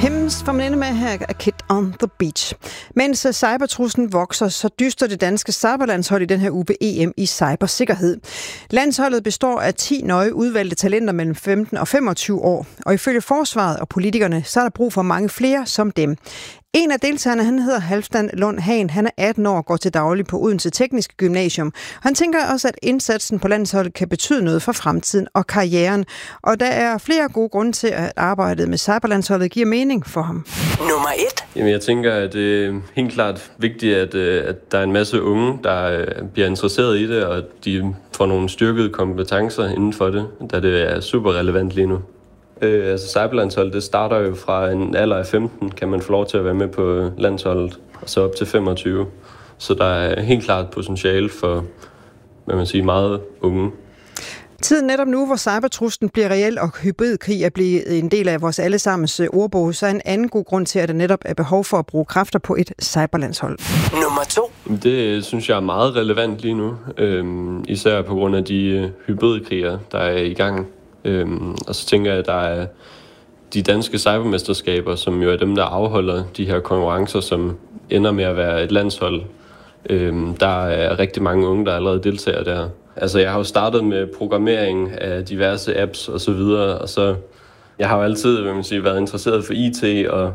Hymns får man inde med her af Kid on the Beach. Mens cybertruslen vokser, så dyster det danske cyberlandshold i den her uge ved EM i cybersikkerhed. Landsholdet består af 10 nøje udvalgte talenter mellem 15 og 25 år, og ifølge forsvaret og politikerne, så er der brug for mange flere som dem. En af deltagerne, han hedder Halfdan Lund Hahn. Han er 18 år og går til daglig på Odense Tekniske Gymnasium. Han tænker også, at indsatsen på landsholdet kan betyde noget for fremtiden og karrieren. Og der er flere gode grunde til, at arbejdet med cyberlandsholdet giver mening for ham. Nummer 1. Jamen, jeg tænker, at det er helt klart vigtigt, at der er en masse unge, der bliver interesseret i det, og de får nogle styrkede kompetencer inden for det, da det er super relevant lige nu. Cyberlandsholdet, det starter jo fra en alder af 15, kan man få lov til at være med på landsholdet, og så op til 25. Så der er helt klart potentiale for, hvad man siger, meget unge. Tiden netop nu, hvor cybertruslen bliver reel og hybridkrig er blevet en del af vores allesammens ordbog, så er en anden god grund til, at der netop er behov for at bruge kræfter på et cyberlandshold. Nummer 2. Det synes jeg er meget relevant lige nu, især på grund af de hybridkriger, der er i gang. Og så tænker jeg, at der er de danske cybermesterskaber, som jo er dem, der afholder de her konkurrencer, som ender med at være et landshold. Der er rigtig mange unge, der allerede deltager der. Altså, jeg har jo startet med programmering af diverse apps og så videre, og så jeg har jo altid, været interesseret for IT, og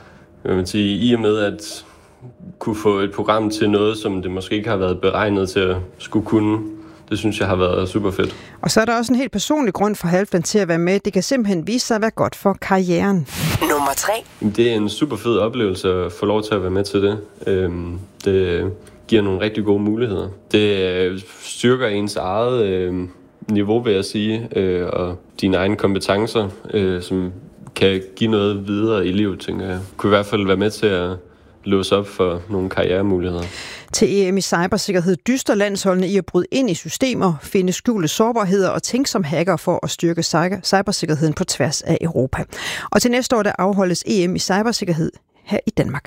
i og med at kunne få et program til noget, som det måske ikke har været beregnet til at skulle kunne. Det synes jeg har været super fedt. Og så er der også en helt personlig grund for Halfdan til at være med. Det kan simpelthen vise sig at være godt for karrieren. Nummer 3. Det er en super fed oplevelse at få lov til at være med til det. Det giver nogle rigtig gode muligheder. Det styrker ens eget niveau, vil jeg sige, og dine egne kompetencer, som kan give noget videre i livet, tænker jeg. Kunne i hvert fald være med til at låse op for nogle karrieremuligheder. Til EM i cybersikkerhed dyster landsholdene i at bryde ind i systemer, finde skjulte sårbarheder og tænke som hacker for at styrke cybersikkerheden på tværs af Europa. Og til næste år der afholdes EM i cybersikkerhed her i Danmark.